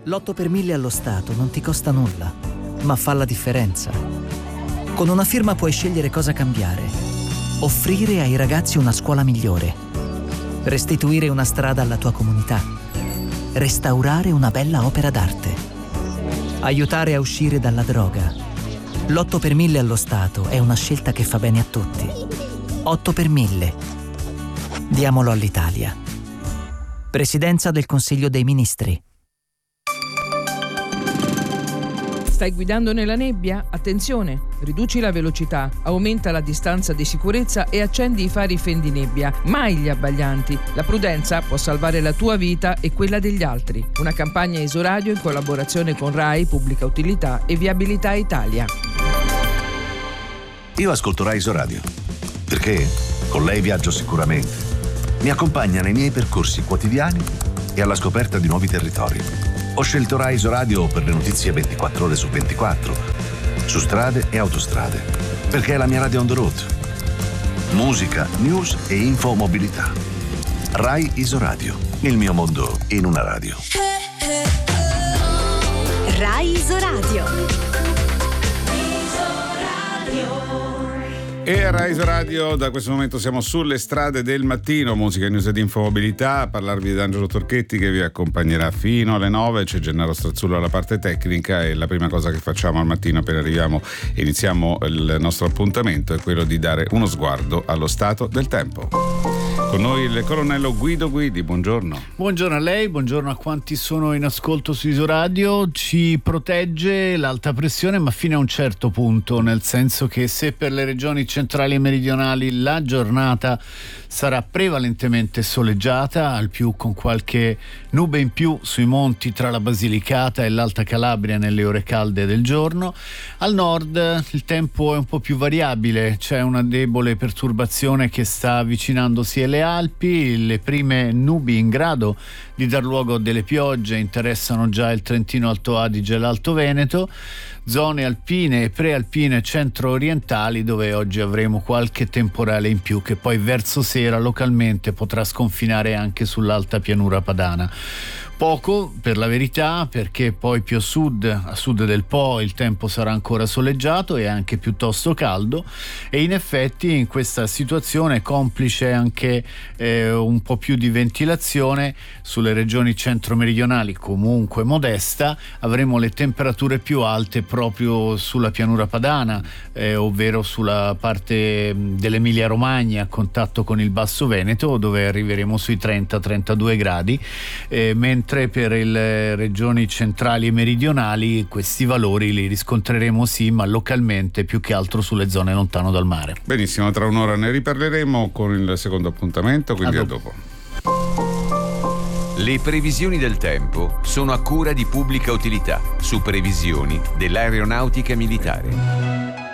L'8 per 1000 allo Stato non ti costa nulla, ma fa la differenza. Con una firma puoi scegliere cosa cambiare, offrire ai ragazzi una scuola migliore, restituire una strada alla tua comunità, restaurare una bella opera d'arte, aiutare a uscire dalla droga. L'8 per 1000 allo Stato è una scelta che fa bene a tutti. 8 per 1000. Diamolo all'Italia. Presidenza del Consiglio dei Ministri. Stai guidando nella nebbia? Attenzione! Riduci la velocità, aumenta la distanza di sicurezza e accendi i fari fendinebbia. Mai gli abbaglianti. La prudenza può salvare la tua vita e quella degli altri. Una campagna Isoradio in collaborazione con RAI, Pubblica Utilità e Viabilità Italia. Io ascolto RAI Isoradio perché con lei viaggio sicuramente. Mi accompagna nei miei percorsi quotidiani e alla scoperta di nuovi territori. Ho scelto RAI Isoradio per le notizie 24 ore su 24, su strade e autostrade, perché è la mia radio on the road. Musica, news e info mobilità. RAI Isoradio, il mio mondo in una radio. RAI Isoradio. E a RAI Radio da questo momento siamo sulle strade del mattino, musica, news ed infomobilità, a parlarvi di Angelo Torchetti che vi accompagnerà fino alle 9, c'è Gennaro Strazzullo alla parte tecnica e la prima cosa che facciamo al mattino appena arriviamo e iniziamo il nostro appuntamento è quello di dare uno sguardo allo stato del tempo. Con noi il colonnello Guido Guidi, buongiorno. Buongiorno a lei, buongiorno a quanti sono in ascolto su Isoradio. Ci protegge l'alta pressione ma fino a un certo punto, nel senso che se per le regioni centrali e meridionali la giornata sarà prevalentemente soleggiata, al più con qualche nube in più sui monti tra la Basilicata e l'Alta Calabria nelle ore calde del giorno. Al nord il tempo è un po' più variabile, c'è una debole perturbazione che sta avvicinandosi alle Alpi, le prime nubi in grado di dar luogo a delle piogge interessano già il Trentino Alto Adige e l'Alto Veneto, zone alpine e prealpine centro-orientali dove oggi avremo qualche temporale in più che poi verso sera localmente potrà sconfinare anche sull'alta pianura padana. Poco per la verità, perché poi più a sud del Po il tempo sarà ancora soleggiato e anche piuttosto caldo e in effetti in questa situazione complice anche un po' più di ventilazione sulle regioni centro-meridionali comunque modesta, avremo le temperature più alte proprio sulla pianura padana, ovvero sulla parte dell'Emilia Romagna a contatto con il Basso Veneto dove arriveremo sui 30-32 gradi, mentre per le regioni centrali e meridionali questi valori li riscontreremo sì, ma localmente più che altro sulle zone lontano dal mare. Benissimo, tra un'ora ne riparleremo con il secondo appuntamento, quindi a dopo. Le previsioni del tempo sono a cura di Pubblica Utilità, su previsioni dell'aeronautica militare.